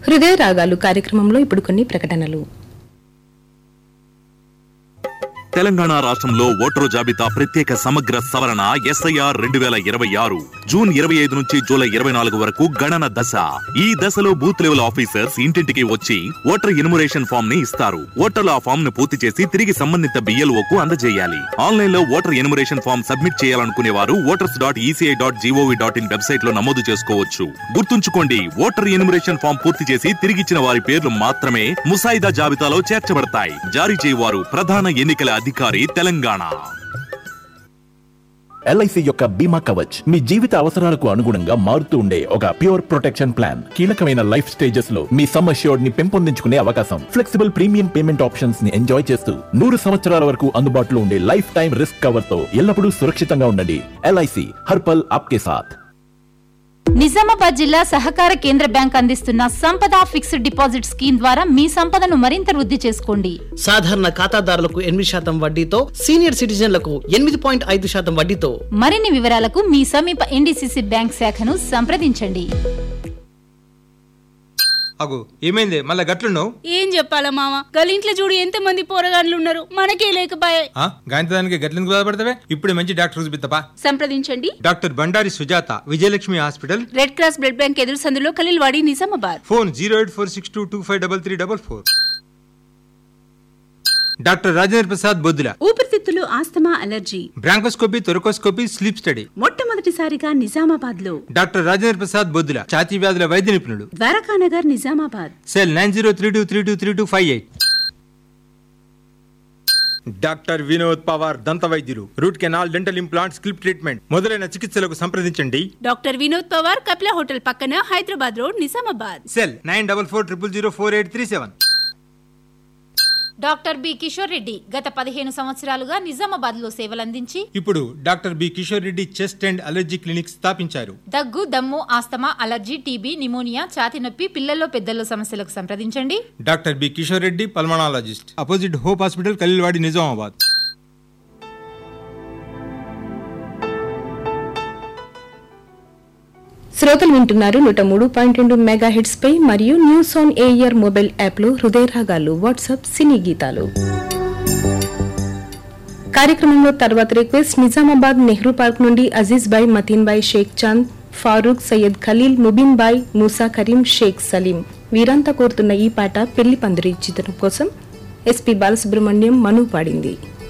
హృదయ రాగాలు కార్యక్రమంలో ఇప్పుడు కొన్ని ప్రకటనలు. తెలంగాణ రాష్ట్రంలో ఓటరు జాబితా ప్రత్యేక సమగ్ర సవరణ SIR 2026 జూన్ 25 నుంచి జూలై 24 వరకు గణన దశ. ఈ దశలో బూత్ లెవెల్ ఆఫీసర్స్ ఇంటింటికి వచ్చి ఓటర్ ఎన్యుమరేషన్ ఫామ్ ని ఇస్తారు. ఓటర్లు ఆ ఫామ్ ను పూర్తి చేసి తిరిగి సంబంధిత BLOకు అందజేయాలి. ఆన్లైన్ లో ఓటర్ ఎన్యుమరేషన్ ఫామ్ సబ్మిట్ చేయాలనుకునే వారు voters.eci.gov.in వెబ్సైట్ లో నమోదు చేసుకోవచ్చు. గుర్తుంచుకోండి, ఓటర్ ఎన్యుమరేషన్ ఫామ్ పూర్తి చేసి తిరిగిచ్చిన వారి పేర్లు మాత్రమే ముసాయిదా జాబితాలో చేర్చబడతాయి. జారీ చేయవారు ప్రధాన ఎన్నికల అధికారి తెలంగాణ. LIC యొక్క బీమా కవచ్ మీ జీవిత అవసరాలకు అనుగుణంగా మారుతూ ఉండే ఒక ప్యూర్ ప్రొటెక్షన్ ప్లాన్. కీలకమైన లైఫ్ స్టేజెస్ లో మీ సమ్ అష్యూర్డ్ ని పెంపొందించుకునే అవకాశం, ఫ్లెక్సిబుల్ ప్రీమియం పేమెంట్ ఆప్షన్స్ ని ఎంజాయ్ చేస్తూ 100 సంవత్సరాల వరకు అందుబాటులో ఉండే లైఫ్ టైం రిస్క్ కవర్ తో ఎల్లప్పుడూ సురక్షితంగా ఉండండి. LIC హర్ పల్ ఆప్కే సాథ్. నిజామాబాద్ జిల్లా సహకార కేంద్ర బ్యాంక్ అందిస్తున్న సంపద ఫిక్స్డ్ డిపాజిట్ స్కీమ్ ద్వారా మీ సంపదను మరింత వృద్ధి చేసుకోండి. సాధారణ ఖాతాదారులకు 8% వడ్డీతో, సీనియర్ సిటిజన్లకు 8.5% వడ్డీతో. మరిన్ని వివరాలకు మీ సమీప NDCC బ్యాంక్ శాఖను సంప్రదించండి. అగు ఏమైంది మళ్ళా గట్లున్నావు? ఏం చెప్పాలా మామ, గలింట్లో చూడు ఎంత మంది పోరగాండ్లు ఉన్నారు, మనకే లేకపాయే. గాంధీ గట్లెందుకు బాధపడతావే? ఇప్పుడు మంచి డాక్టర్ చూపిద్దాపా. సంప్రదించండి doctor Bandari Sujatha, Vijayalakshmi hospital, red cross blood bank ఎదురు సందులో ఖలీల్వాడి, నిజామాబాద్. ఫోన్ 08462253344. డాక్టర్ రాజేంద్ర ప్రసాద్ బొద్దుల, ఊపిరితిత్తులు, asthma, allergy, bronchoscopy, thoracoscopy, sleep study. మొట్టమొదటిసారిగా నిజామాబాద్ లో డాక్టర్ రాజేంద్ర ప్రసాద్ బొద్దుల, ఛాతీ వ్యాధుల వైద్య నిపుణుడు. ద్వారకానగర్, నిజామాబాద్. సెల్ 9032232258. డాక్టర్ వినోద్ పవార్, దంత వైద్యులు, root canal, dental implant, స్కిల్ప్ treatment మొదలైన చికిత్సలకు సంప్రదించండి. డాక్టర్ వినోద్ పవార్, కపిల హోటల్ పక్కన, Hyderabad road, Nizamabad. Cell 9440004837. Doctor B Kishore Reddy గత 15 సంవత్సరాలుగా నిజామాబాద్ లో సేవలందించి ఇప్పుడు doctor B Kishore Reddy chest and allergy clinic స్థాపించారు. దగ్గు, దమ్ము, ఆస్తమా, అలర్జీ, టీబీ, నిమోనియా, ఛాతీ నొప్పి, పిల్లల్లో పెద్దల్లో సమస్యలకు సంప్రదించండి. Doctor B Kishore Reddy, pulmonologist, opposite hope hospital, Khaleelwadi, Nizamabad. శ్రోతలు వింటున్నారు 103.2 మెగాహెట్స్ పై మరియు news on air mobile app లో హృదయ రాగాలు వాట్సాప్ సినీ గీతాలు కార్యక్రమంలో తర్వాత రిక్వెస్ట్. నిజామాబాద్ నెహ్రూ పార్క్ నుండి Aziz bye, Mateen bye, Sheikh Chand, Farooq, Syed Khaleel, Mubeen bye, Musa Karim, Sheikh Salim వీరంతా కోరుతున్న ఈ పాట పెళ్లి పందిరి చిత్రం కోసం SP బాలసుబ్రహ్మణ్యం, మను పాడింది.